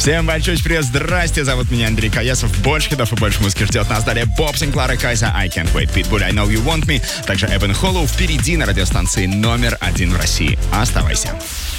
Всем большой привет, здрасте, зовут меня Андрей Каясов. Больше хитов и больше музыки ждет нас. Далее Боб Синклар и Кайза, I Can't Wait, Pitbull, I Know You Want Me. Также Эбен Холлоу впереди на радиостанции номер 1 в России. Оставайся.